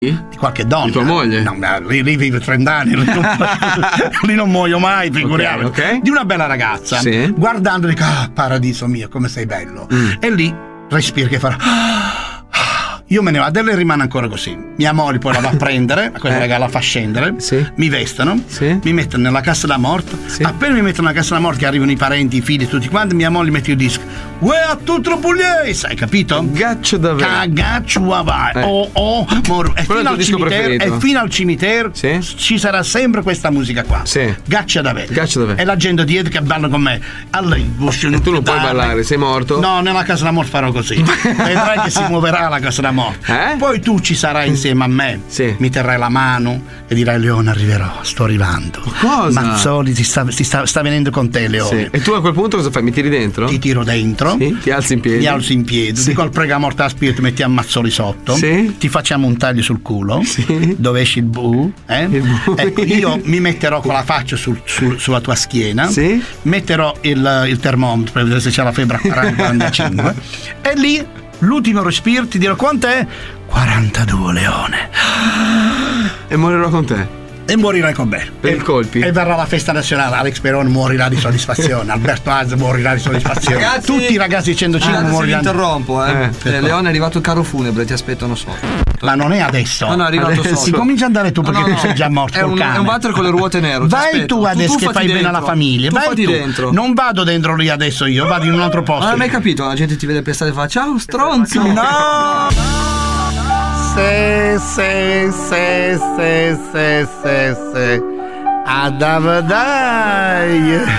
Di qualche donna. Di tua moglie? No, lì vive 30 anni, lì non muoio mai, figuriamoci. Okay. Di una bella ragazza, sì. Guardando dico, paradiso mio, come sei bello. E lì respiri che farà. Io me ne vado, e lei rimane ancora così. Mia moglie poi la va a prendere, questa ragazza la fa scendere, sì. Mi vestono, sì. Mi mettono nella cassa da morte. Sì. Appena mi mettono nella cassa da morte, che arrivano i parenti, i figli, tutti quanti, mia moglie mette il disco. Uè, a tutto pugliese, hai capito? Gaccio davvero. Cagaccio vai. E fino al cimitero sì. Ci sarà sempre questa musica qua. Sì. Gaccia davvero. Gaccia davvero. E la gente dietro che balla con me. Allora, e tu non puoi ballare, sei morto? No, nella casa da morte farò così. Vedrai che si muoverà la casa da morte. Poi tu ci sarai insieme a me, sì. Mi terrai la mano e dirai: Leone, arriverò, sto arrivando. Cosa? Mazzoli sta venendo con te, Leone. Sì. E tu a quel punto cosa fai? Mi tiri dentro? Ti tiro dentro, sì. Ti alzi in piedi. Mi alzo in piedi, sì. Dico al pregamorte alla spirito, mettiamo Mazzoli sotto, sì. Ti facciamo un taglio sul culo, sì. Dove esci il bu, Il bu. Ecco, io mi metterò con la faccia sulla tua schiena, sì. Metterò il termometro per vedere se c'è la febbre a 40-45 e lì l'ultimo respiro ti dirò quant'è? 42, Leone. E morirò con te. E morirai con me. Per i colpi. E verrà la festa nazionale. Alex Peron morirà di soddisfazione. Alberto Haas morirà di soddisfazione. Ragazzi, tutti i ragazzi 105 moriranno. Ti interrompo, Leone, è arrivato il carro funebre, ti aspettano sotto. Ma non è adesso. No, è arrivato sotto. Si comincia ad andare tu perché tu sei già morto. È un water con le ruote nere. Vai tu adesso che fai bene alla famiglia. Vai tu. Dentro. Non vado dentro lì adesso io, vado in un altro posto. Non hai mai capito? La gente ti vede per strada e fa: ciao stronzo. No. Se Adavadai.